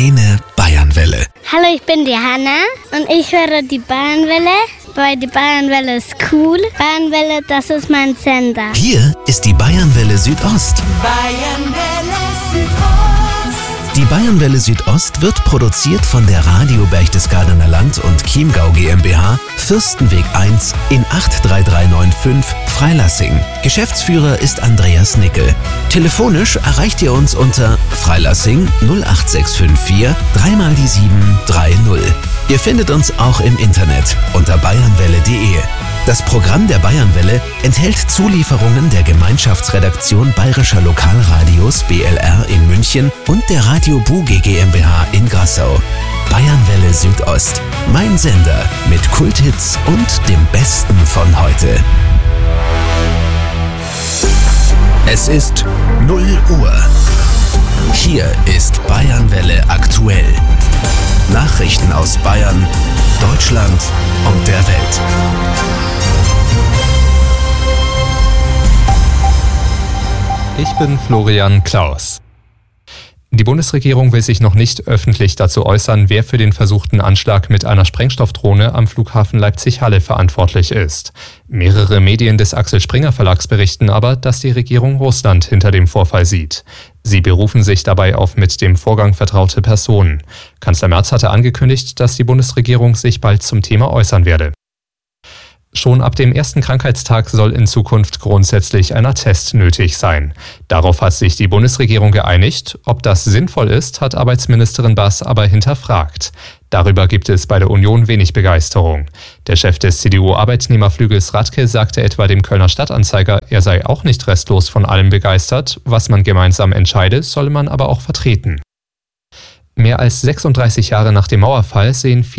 Deine Bayernwelle. Hallo, ich bin die Hanna und ich höre die Bayernwelle, weil die Bayernwelle ist cool. Bayernwelle, das ist mein Sender. Hier ist die Bayernwelle Südost. Bayernwelle Südost. Die Bayernwelle Südost wird produziert von der Radio Berchtesgadener Land und Chiemgau GmbH, Fürstenweg 1 in 83395 Freilassing. Geschäftsführer ist Andreas Nickel. Telefonisch erreicht ihr uns unter Freilassing 08654 3x730. Ihr findet uns auch im Internet unter bayernwelle.de. Das Programm der Bayernwelle enthält Zulieferungen der Gemeinschaftsredaktion Bayerischer Lokalradios BLR in München und der Radio Buge GmbH in Grassau. Bayernwelle Südost, mein Sender mit Kulthits und dem Besten von heute. Es ist 0 Uhr. Hier ist Bayernwelle aktuell. Nachrichten aus Bayern, Deutschland und der Welt. Ich bin Florian Klaus. Die Bundesregierung will sich noch nicht öffentlich dazu äußern, wer für den versuchten Anschlag mit einer Sprengstoffdrohne am Flughafen Leipzig-Halle verantwortlich ist. Mehrere Medien des Axel Springer Verlags berichten aber, dass die Regierung Russland hinter dem Vorfall sieht. Sie berufen sich dabei auf mit dem Vorgang vertraute Personen. Kanzler Merz hatte angekündigt, dass die Bundesregierung sich bald zum Thema äußern werde. Schon ab dem ersten Krankheitstag soll in Zukunft grundsätzlich ein Attest nötig sein. Darauf hat sich die Bundesregierung geeinigt. Ob das sinnvoll ist, hat Arbeitsministerin Bass aber hinterfragt. Darüber gibt es bei der Union wenig Begeisterung. Der Chef des CDU-Arbeitnehmerflügels Radke sagte etwa dem Kölner Stadtanzeiger, er sei auch nicht restlos von allem begeistert. Was man gemeinsam entscheide, solle man aber auch vertreten. Mehr als 36 Jahre nach dem Mauerfall sehen